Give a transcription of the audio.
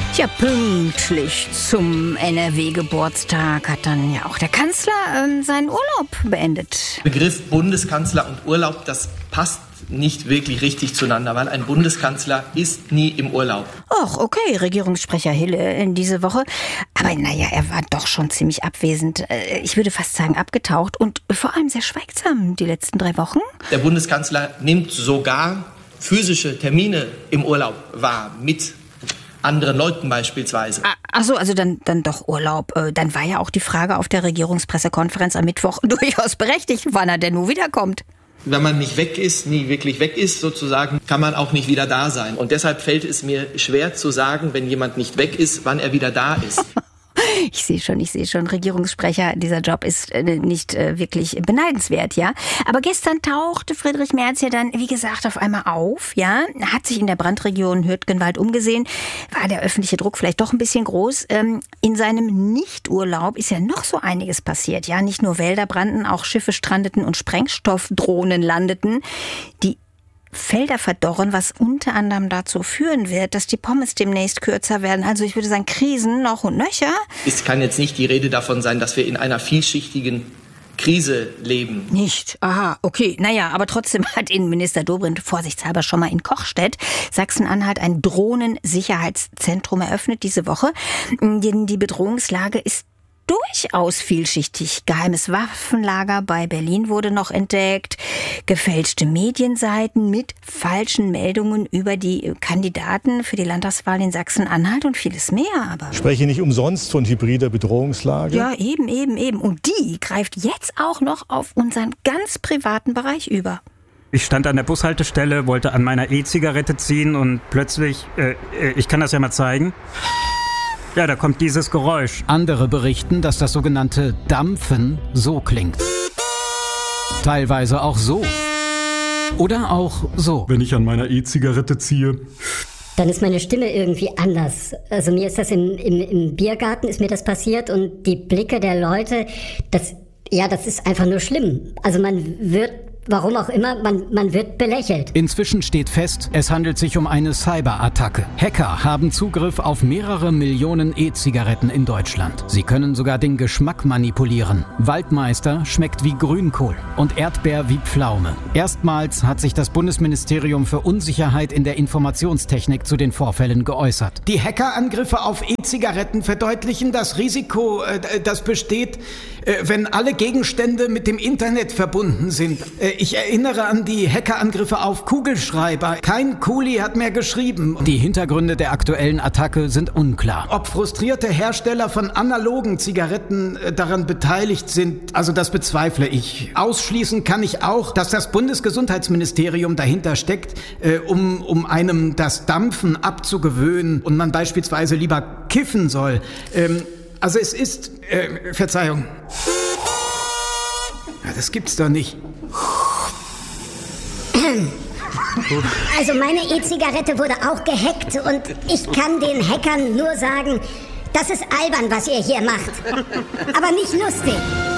Ja, pünktlich zum NRW-Geburtstag hat dann ja auch der Kanzler seinen Urlaub beendet. Begriff Bundeskanzler und Urlaub, das passt nicht wirklich richtig zueinander, weil ein Bundeskanzler ist nie im Urlaub. Och, okay, Regierungssprecher Hille in diese Woche. Aber naja, er war doch schon ziemlich abwesend. Ich würde fast sagen abgetaucht und vor allem sehr schweigsam die letzten 3 Wochen. Der Bundeskanzler nimmt sogar physische Termine im Urlaub wahr, mit anderen Leuten beispielsweise. Ach so, also dann doch Urlaub. Dann war ja auch die Frage auf der Regierungspressekonferenz am Mittwoch durchaus berechtigt, wann er denn nun wiederkommt. Wenn man nicht weg ist, nie wirklich weg ist sozusagen, kann man auch nicht wieder da sein. Und deshalb fällt es mir schwer zu sagen, wenn jemand nicht weg ist, wann er wieder da ist. Ich sehe schon, Regierungssprecher, dieser Job ist nicht wirklich beneidenswert, ja. Aber gestern tauchte Friedrich Merz ja dann, wie gesagt, auf einmal auf, ja. Hat sich in der Brandregion Hürtgenwald umgesehen. War der öffentliche Druck vielleicht doch ein bisschen groß. In seinem Nichturlaub ist ja noch so einiges passiert, ja. Nicht nur Wälder brannten, auch Schiffe strandeten und Sprengstoffdrohnen landeten. Die Felder verdorren, was unter anderem dazu führen wird, dass die Pommes demnächst kürzer werden. Also ich würde sagen, Krisen noch und nöcher. Es kann jetzt nicht die Rede davon sein, dass wir in einer vielschichtigen Krise leben. Nicht? Aha, okay. Naja, aber trotzdem hat Innenminister Dobrindt vorsichtshalber schon mal in Kochstedt, Sachsen-Anhalt, ein Drohnensicherheitszentrum eröffnet diese Woche. Denn die Bedrohungslage ist durchaus vielschichtig. Geheimes Waffenlager bei Berlin wurde noch entdeckt. Gefälschte Medienseiten mit falschen Meldungen über die Kandidaten für die Landtagswahl in Sachsen-Anhalt und vieles mehr. Aber ich spreche nicht umsonst von hybrider Bedrohungslage. Ja, eben. Und die greift jetzt auch noch auf unseren ganz privaten Bereich über. Ich stand an der Bushaltestelle, wollte an meiner E-Zigarette ziehen und plötzlich, ich kann das ja mal zeigen. Ja, da kommt dieses Geräusch. Andere berichten, dass das sogenannte Dampfen so klingt. Teilweise auch so. Oder auch so. Wenn ich an meiner E-Zigarette ziehe, dann ist meine Stimme irgendwie anders. Also mir ist das im Biergarten ist mir das passiert und die Blicke der Leute, das ist einfach nur schlimm. Also man wird, warum auch immer, man wird belächelt. Inzwischen steht fest, es handelt sich um eine Cyberattacke. Hacker haben Zugriff auf mehrere Millionen E-Zigaretten in Deutschland. Sie können sogar den Geschmack manipulieren. Waldmeister schmeckt wie Grünkohl und Erdbeer wie Pflaume. Erstmals hat sich das Bundesministerium für Unsicherheit in der Informationstechnik zu den Vorfällen geäußert. Die Hackerangriffe auf E-Zigaretten verdeutlichen das Risiko, das besteht, wenn alle Gegenstände mit dem Internet verbunden sind. Ich erinnere an die Hackerangriffe auf Kugelschreiber. Kein Kuli hat mehr geschrieben. Die Hintergründe der aktuellen Attacke sind unklar. Ob frustrierte Hersteller von analogen Zigaretten daran beteiligt sind, also das bezweifle ich. Ausschließen kann ich auch, dass das Bundesgesundheitsministerium dahinter steckt, um einem das Dampfen abzugewöhnen und man beispielsweise lieber kiffen soll. Also es ist... Verzeihung. Ja, das gibt's doch nicht. Also meine E-Zigarette wurde auch gehackt und ich kann den Hackern nur sagen, das ist albern, was ihr hier macht. Aber nicht lustig.